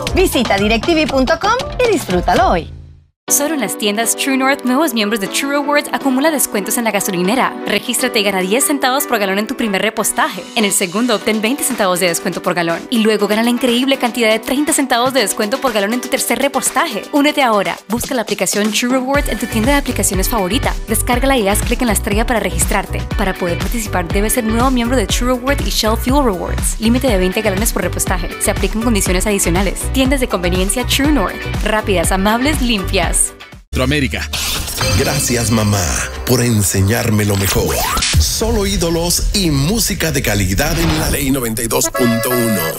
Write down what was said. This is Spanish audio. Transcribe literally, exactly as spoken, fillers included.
Visita directv punto com y disfrútalo hoy. Solo en las tiendas True North, nuevos miembros de True Rewards acumula descuentos en la gasolinera. Regístrate y gana diez centavos por galón en tu primer repostaje. En el segundo, obtén veinte centavos de descuento por galón. Y luego gana la increíble cantidad de treinta centavos de descuento por galón en tu tercer repostaje. Únete ahora. Busca la aplicación True Rewards en tu tienda de aplicaciones favorita. Descárgala y haz clic en la estrella para registrarte. Para poder participar, debes ser nuevo miembro de True Rewards y Shell Fuel Rewards. Límite de veinte galones por repostaje. Se aplican condiciones adicionales. Tiendas de conveniencia True North. Rápidas, amables, limpias. Centroamérica. Gracias, mamá, por enseñarme lo mejor. Solo ídolos y música de calidad en la Ley noventa y dos punto uno.